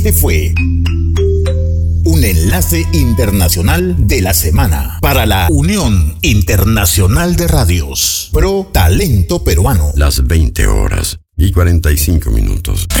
Este fue un enlace internacional de la semana para la Unión Internacional de Radios Pro Talento Peruano. Las 20 horas y 45 minutos.